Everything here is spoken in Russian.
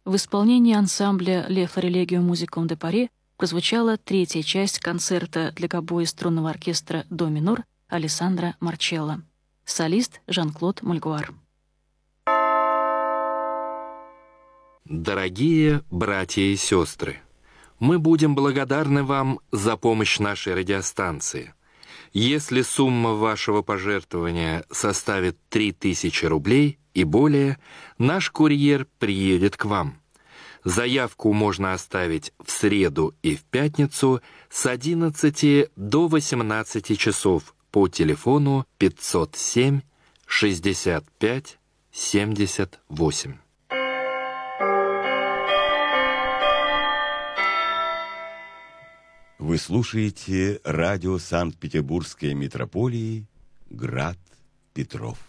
в исполнении ансамбля «Le Florilegio Musicum de Paris» прозвучала третья часть концерта для гобои струнного оркестра «До минор» Алессандро Марчелло. Солист Жан-Клод Мульгуар. Дорогие братья и сестры, мы будем благодарны вам за помощь нашей радиостанции. Если сумма вашего пожертвования составит 3000 рублей и более, наш курьер приедет к вам. Заявку можно оставить в среду и в пятницу с 11 до 18 часов по телефону 507 65 78. Вы слушаете радио Санкт-Петербургской митрополии «Град Петров».